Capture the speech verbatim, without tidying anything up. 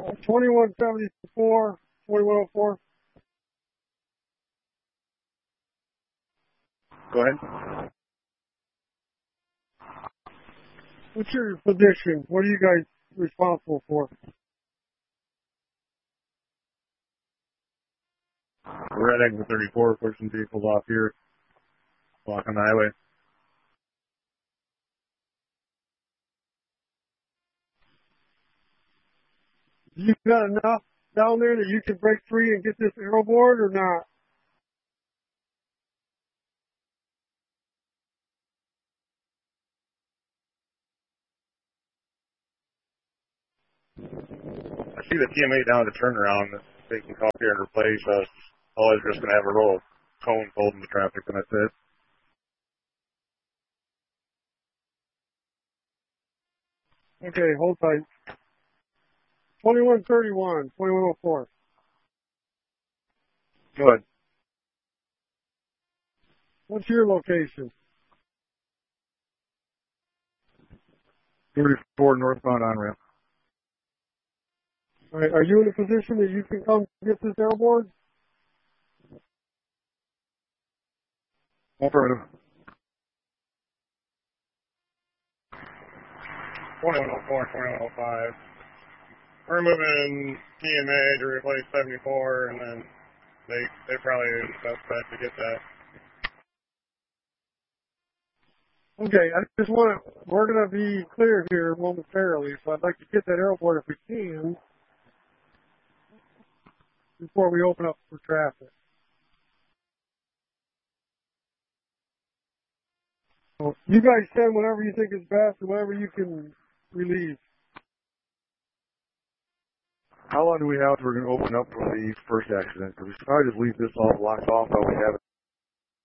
twenty-one seventy-four, twenty-one oh four. Go ahead. What's your position? What are you guys responsible for? We're at exit thirty-four, pushing vehicles off here, blocking the highway. You got enough down there that you can break free and get this arrow board or not? I see the T M eight down at the turnaround. They can come up here and replace us. Always just going to have a row of cones holding the traffic, and that's it. Okay, hold tight. twenty-one thirty-one, twenty-one oh four. Go ahead. What's your location? thirty-four northbound on ramp. All right, are you in a position that you can come get this arrow board? Affirmative. twenty-one oh four, twenty-one oh five. We're moving T M A to replace seventy-four, and then they they probably are the best bet to get that. Okay, I just want to, we're going to be clear here momentarily, so I'd like to get that arrow board if we can before we open up for traffic. So you guys send whatever you think is best and whatever you can relieve. How long do we have till we're going to open up for the first accident? Because we should probably just leave this all blocked off while we have it.